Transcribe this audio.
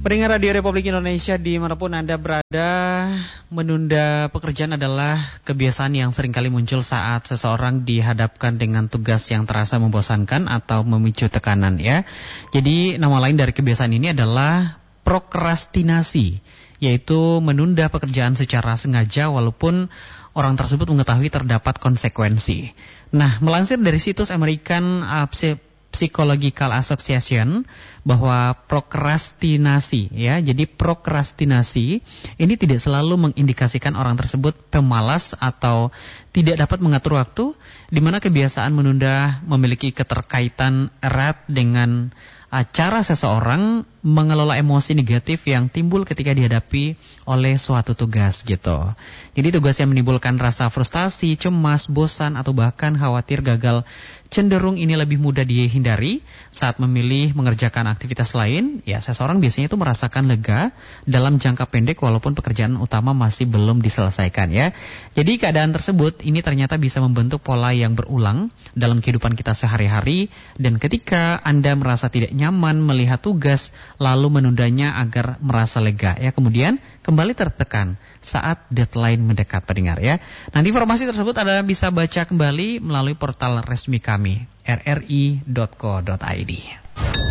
Pendengar Radio Republik Indonesia dimanapun Anda berada, menunda pekerjaan adalah kebiasaan yang seringkali muncul saat seseorang dihadapkan dengan tugas yang terasa membosankan atau memicu tekanan ya. Jadi nama lain dari kebiasaan ini adalah prokrastinasi, yaitu menunda pekerjaan secara sengaja walaupun orang tersebut mengetahui terdapat konsekuensi. Nah, melansir dari situs American Psychological Association bahwa prokrastinasi ya, jadi prokrastinasi ini tidak selalu mengindikasikan orang tersebut pemalas atau tidak dapat mengatur waktu, di mana kebiasaan menunda memiliki keterkaitan erat dengan cara seseorang mengelola emosi negatif yang timbul ketika dihadapi oleh suatu tugas gitu. Jadi tugas yang menimbulkan rasa frustasi, cemas, bosan, atau bahkan khawatir gagal, cenderung ini lebih mudah dihindari saat memilih mengerjakan aktivitas lain. Ya, seseorang biasanya itu merasakan lega dalam jangka pendek walaupun pekerjaan utama masih belum diselesaikan ya. Jadi keadaan tersebut ini ternyata bisa membentuk pola yang berulang dalam kehidupan kita sehari-hari, dan ketika Anda merasa tidak nyaman melihat tugas lalu menundanya agar merasa lega ya, kemudian kembali tertekan saat deadline mendekat pendengar ya. Nanti informasi tersebut Anda bisa baca kembali melalui portal resmi kami rri.co.id.